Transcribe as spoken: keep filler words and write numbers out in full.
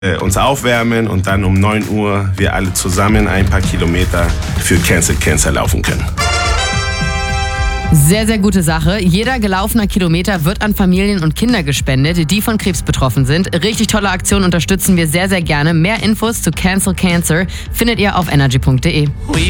äh, uns aufwärmen und dann um neun Uhr wir alle zusammen ein paar Kilometer für Cancel Cancer laufen können. Sehr, sehr gute Sache. Jeder gelaufener Kilometer wird an Familien und Kinder gespendet, die von Krebs betroffen sind. Richtig tolle Aktion, unterstützen wir sehr, sehr gerne. Mehr Infos zu Cancel Cancer findet ihr auf energy punkt de.